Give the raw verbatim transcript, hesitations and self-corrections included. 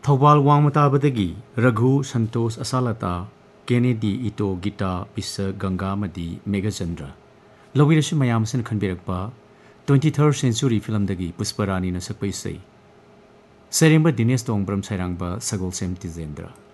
थौबाल वांगमताबदगी रघु संतोष असालता Kennedy इतो गीता पिसा गंगा मदी Meghachandra लौबिरसु मयामसन खनबिरकपा twenty third century film दगी Pushparani न सकपै सै सरेंब दिनेश तोंगब्रम सैरांगबा सगोलसेम तिजेंद्र।